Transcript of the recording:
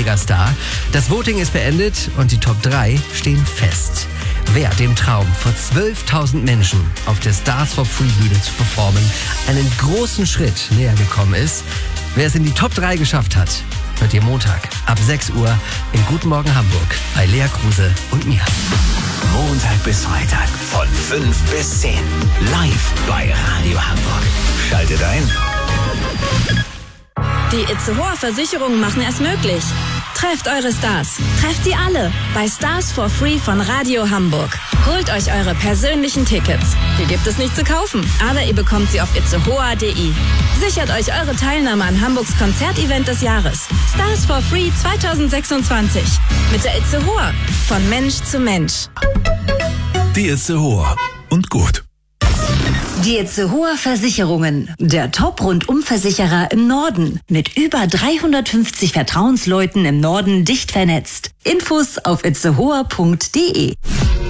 Megastar. Das Voting ist beendet und die Top 3 stehen fest. Wer dem Traum, vor 12.000 Menschen auf der Stars for Free Bühne zu performen, einen großen Schritt näher gekommen ist, wer es in die Top 3 geschafft hat, hört ihr Montag ab 6 Uhr in Guten Morgen Hamburg bei Lea Kruse und mir. Montag bis Freitag von 5 bis 10. Live bei Radio Hamburg. Schaltet ein. Die Itzehoer Versicherungen machen es möglich. Trefft eure Stars. Trefft sie alle bei Stars for Free von Radio Hamburg. Holt euch eure persönlichen Tickets. Die gibt es nicht zu kaufen, aber ihr bekommt sie auf itzehoer.de. Sichert euch eure Teilnahme an Hamburgs Konzertevent des Jahres. Stars for Free 2026. Mit der Itzehoer. Von Mensch zu Mensch. Die Itzehoer. Und gut. Die Itzehoer Versicherungen, der Top-Rundum-Versicherer im Norden. Mit über 350 Vertrauensleuten im Norden dicht vernetzt. Infos auf itzehoer.de.